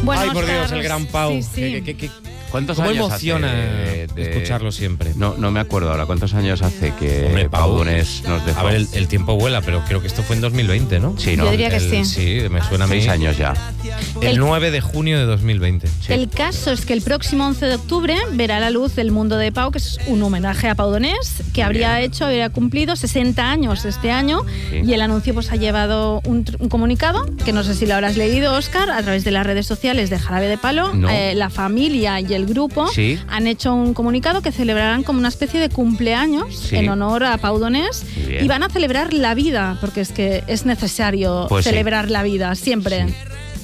Bueno, Ay, por Óscar, Dios, el gran Pau. sí, sí. ¿Cuántos ¿Cómo años emociona hace escucharlo siempre? No me acuerdo ahora. ¿Cuántos años hace que Hombre, Pau Donés nos dejó? A ver, el tiempo vuela, pero creo que esto fue en 2020, ¿no? Sí, ¿no? Yo diría que sí. Sí, me suena a mí. 6 años ya. El 9 de junio de 2020. Sí. El caso es que el próximo 11 de octubre verá la luz El Mundo de Pau, que es un homenaje a Pau Donés, que habría cumplido 60 años este año, Sí. y el anuncio pues ha llevado un comunicado, que no sé si lo habrás leído, Óscar, a través de las redes sociales de Jarabe de Palo. No. La familia y el grupo Sí. han hecho un comunicado que celebrarán como una especie de cumpleaños Sí. en honor a Pau Donés, Muy bien. y van a celebrar la vida, porque es que es necesario Pues sí. celebrar la vida siempre. Sí.